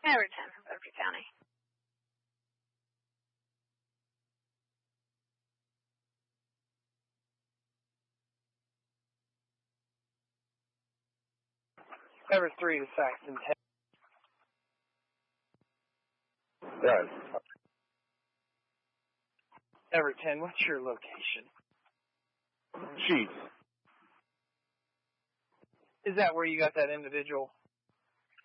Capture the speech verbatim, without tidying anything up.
Everett ten, Rutherford County. Everett three to Saxton ten. Right. Everett ten, what's your location? Chief. Is that where you got that individual